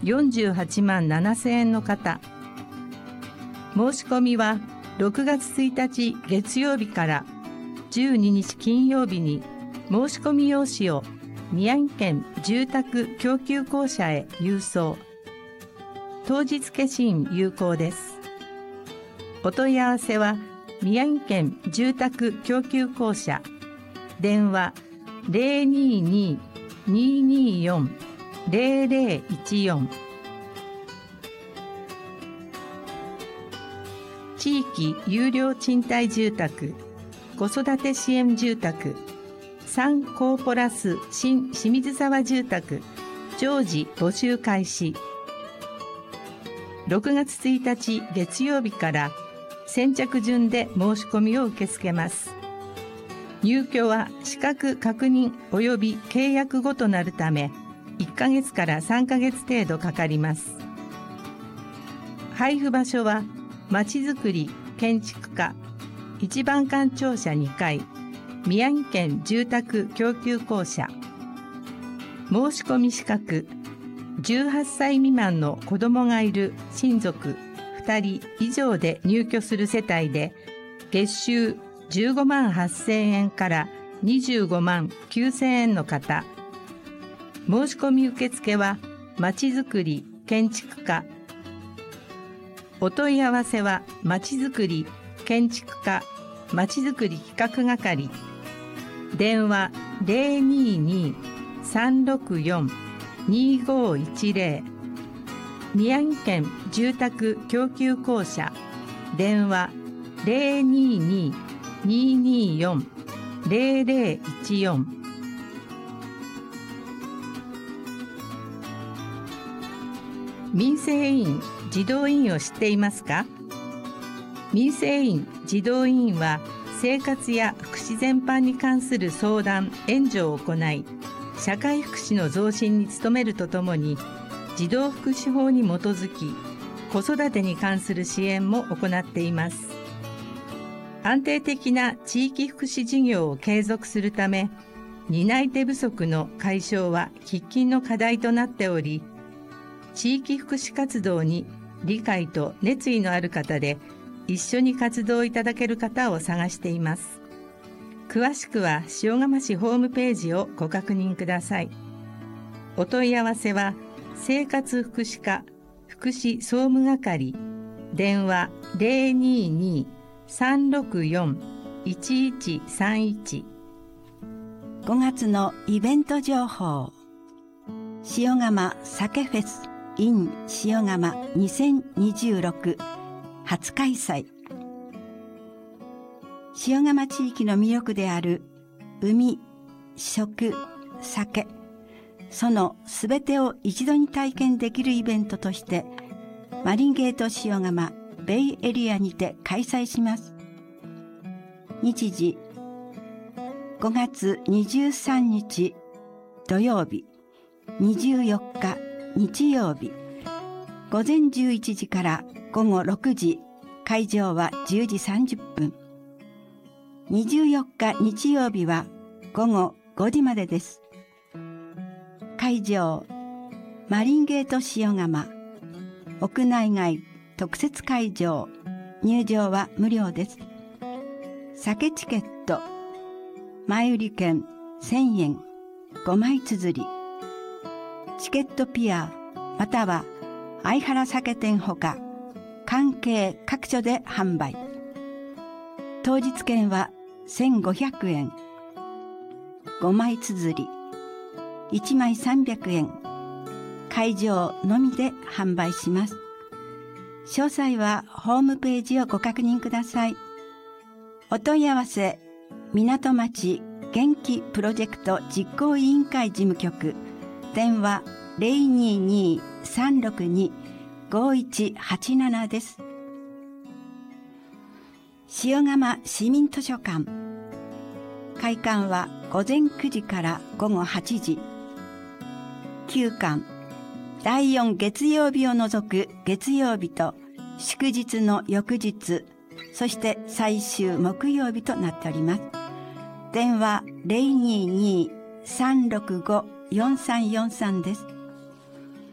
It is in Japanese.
48万7,000円の方。申し込みは6月1日月曜日から12日金曜日に申し込み用紙を宮城県住宅供給公社へ郵送。当日消印有効です。お問い合わせは宮城県住宅供給公社、電話 022-224-0014。地域有料賃貸住宅、子育て支援住宅、サンコーポラス新清水沢住宅、常時募集開始。6月1日月曜日から先着順で申し込みを受け付けます。入居は資格確認及び契約後となるため、1ヶ月から3ヶ月程度かかります。配布場所は、まちづくり建築課一番館庁舎2階、宮城県住宅供給公社。申し込み資格、18歳未満の子どもがいる親族2人以上で入居する世帯で、月収15万8,000円から25万9,000円の方。申し込み受付は、まちづくり建築課。お問い合わせは、まちづくり建築課まちづくり企画係。電話 022-364-2510。宮城県住宅供給公社、電話 022-224-0014。民生委員児童委員を知っていますか？民生委員児童委員は、生活や福祉全般に関する相談・援助を行い、社会福祉の増進に努めるとともに、児童福祉法に基づき、子育てに関する支援も行っています。安定的な地域福祉事業を継続するため、担い手不足の解消は喫緊の課題となっており、地域福祉活動に理解と熱意のある方で、一緒に活動いただける方を探しています。詳しくは塩釜市ホームページをご確認ください。お問い合わせは、生活福祉課福祉総務係、電話 022-364-1131。 5月のイベント情報。塩釜酒フェス in 塩釜2026初開催。塩釜地域の魅力である海、食、酒、そのすべてを一度に体験できるイベントとして、マリンゲート塩釜ベイエリアにて開催します。日時5月23日土曜日、24日日曜日、午前11時から午後6時、会場は10時30分。24日日曜日は午後5時までです。会場、マリンゲート塩釜、屋内外特設会場、入場は無料です。酒チケット、前売り券1000円、5枚綴り。チケットピアまたは相原酒店ほか関係各所で販売。当日券は1500円、5枚綴り、1枚300円、会場のみで販売します。詳細はホームページをご確認ください。お問い合わせ、港町元気プロジェクト実行委員会事務局、電話 022-362-5187 です。塩釜市民図書館。開館は午前9時から午後8時。休館。第4月曜日を除く月曜日と祝日の翌日、そして最終木曜日となっております。電話 022-365-4343 です。